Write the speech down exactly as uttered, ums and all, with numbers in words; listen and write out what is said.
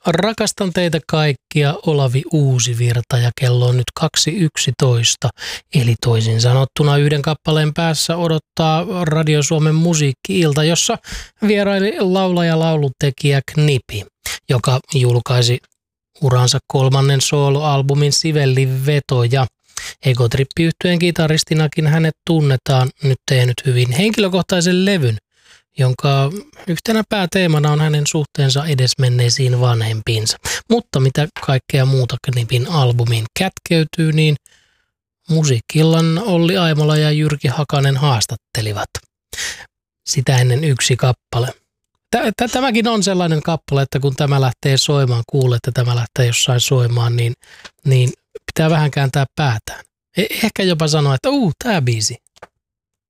Rakastan teitä kaikkia, Olavi Uusivirta, ja kello on nyt kaksi yksitoista. Eli toisin sanottuna yhden kappaleen päässä odottaa Radio Suomen musiikki-ilta, jossa vieraili laulaja laulutekijä Knipi, joka julkaisi uransa kolmannen soloalbumin Sivellin vetoja. Egotrippi-yhtyeen kitaristinakin hänet tunnetaan, nyt tehnyt hyvin henkilökohtaisen levyn, jonka yhtenä pääteemana on hänen suhteensa edesmenneisiin vanhempiinsa. Mutta mitä kaikkea muuta Knipin albumiin kätkeytyy, niin musiikillan Olli Aimola ja Jyrki Hakanen haastattelivat. Sitä ennen yksi kappale. Tämäkin on sellainen kappale, että kun tämä lähtee soimaan, kuulee, että tämä lähtee jossain soimaan, niin, niin pitää vähän kääntää päätään. Ehkä jopa sanoa, että uu, tää biisi.